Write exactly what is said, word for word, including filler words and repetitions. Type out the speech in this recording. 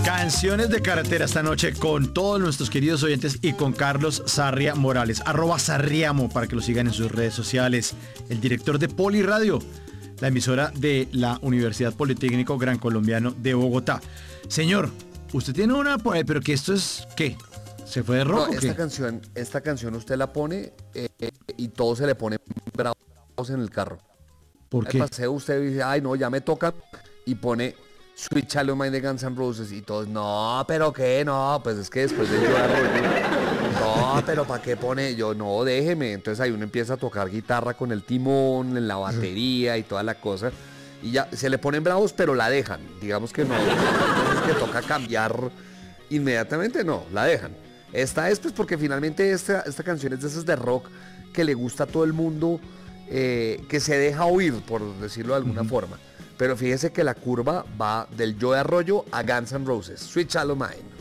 Canciones de carretera esta noche con todos nuestros queridos oyentes y con Carlos Sarria Morales, arroba Sarriamo, para que lo sigan en sus redes sociales. El director de Poli Radio, la emisora de la Universidad Politécnico Gran Colombiano de Bogotá. Señor, usted tiene una por ahí, pero que esto es, ¿qué? ¿Se fue de rock No, o esta qué? canción, esta canción usted la pone eh, y todo se le pone bravos en el carro. ¿Por Al qué? paseo usted dice, ay no, ya me toca, y pone Sweet Child O' Mine de Guns N' Roses y todos, no, pero qué, no, pues es que después de llorar, no, pero ¿para qué pone? Yo, no, déjeme. Entonces ahí uno empieza a tocar guitarra con el timón, en la batería y toda la cosa, y ya se le ponen bravos, pero la dejan. Digamos que no, es que toca cambiar inmediatamente, no, la dejan. Esta es pues porque finalmente esta, esta canción es de esas de rock que le gusta a todo el mundo, eh, que se deja oír, por decirlo de alguna uh-huh. forma. Pero fíjese que la curva va del Joe Arroyo a Guns N' Roses, Sweet Child O' Mine.